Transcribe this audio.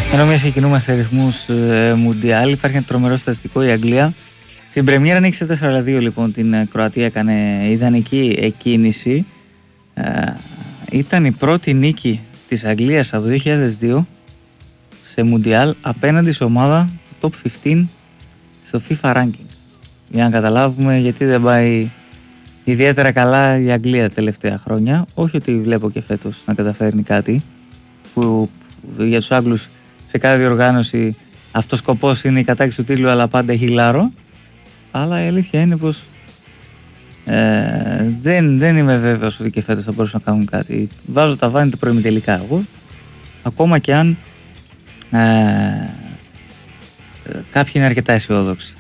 Ενώ μια ξεκινούμε σε ρυθμούς Μουντιάλ, υπάρχει ένα τρομερό στατιστικό. Η Αγγλία στην πρεμιέρα νίκησε 4-2, λοιπόν την Κροατία, έκανε ιδανική εκκίνηση. Ήταν η πρώτη νίκη της Αγγλίας από το 2002 σε Μουντιάλ απέναντι σε ομάδα του Top 15 στο FIFA Ranking. Για να καταλάβουμε γιατί δεν πάει ιδιαίτερα καλά η Αγγλία τα τελευταία χρόνια. Όχι ότι βλέπω και φέτος να καταφέρνει κάτι, που για τους Άγγλους σε κάθε διοργάνωση αυτός σκοπός είναι η κατάκτηση του τίτλου, αλλά πάντα έχει λάρο. Αλλά η αλήθεια είναι πως δεν είμαι βέβαιος ότι και φέτος θα μπορούσαν να κάνουν κάτι. Βάζω τα βάνη τα προημιτελικά εγώ, ακόμα και αν κάποιοι είναι αρκετά αισιόδοξοι.